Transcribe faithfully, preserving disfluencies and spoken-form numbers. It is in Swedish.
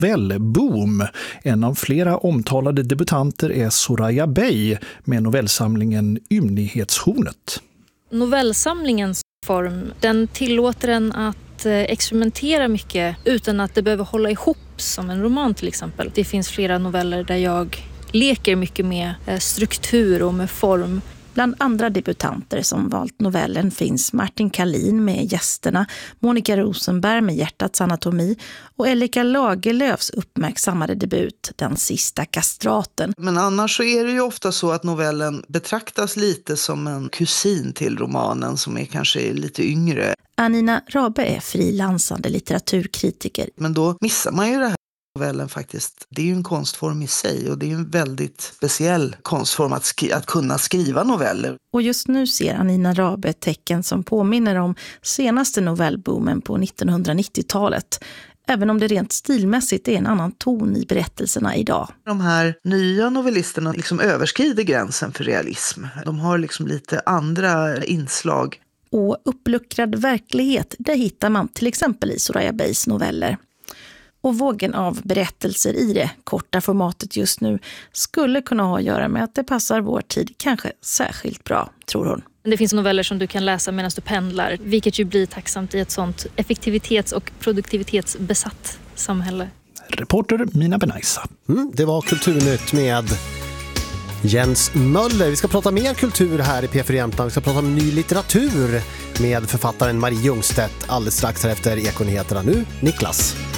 novellboom. En av flera omtalade debutanter är Soraya Bey med novellsamlingen Ymnighetshornet. Novellsamlingens form, den tillåter en att experimentera mycket utan att det behöver hålla ihop som en roman till exempel. Det finns flera noveller där jag leker mycket med struktur och med form. Bland andra debutanter som valt novellen finns Martin Kalin med Gästerna, Monica Rosenberg med Hjärtats anatomi och Elika Lagerlöfs uppmärksammade debut Den sista kastraten. Men annars så är det ju ofta så att novellen betraktas lite som en kusin till romanen som är kanske lite yngre. Anina Rabe är frilansande litteraturkritiker. Men då missar man ju det här. Novellen faktiskt, det är ju en konstform i sig och det är ju en väldigt speciell konstform att, skri- att kunna skriva noveller. Och just nu ser Anina Rabe tecken som påminner om senaste novellboomen på nittonhundranittiotalet. Även om det rent stilmässigt är en annan ton i berättelserna idag. De här nya novellisterna liksom överskrider gränsen för realism. De har liksom lite andra inslag. Och uppluckrad verklighet, det hittar man till exempel i Soraya Beys noveller. Och vågen av berättelser i det korta formatet just nu skulle kunna ha att göra med att det passar vår tid kanske särskilt bra, tror hon. Det finns noveller som du kan läsa medan du pendlar, vilket ju blir tacksamt i ett sånt effektivitets- och produktivitetsbesatt samhälle. Reporter Mina Benaisa. Mm, det var Kulturnytt med Jens Möller. Vi ska prata mer kultur här i P fyra Jämtland. Vi ska prata om ny litteratur med författaren Marie Ljungstedt alldeles strax här efter Ekonyheterna. Nu, Niklas.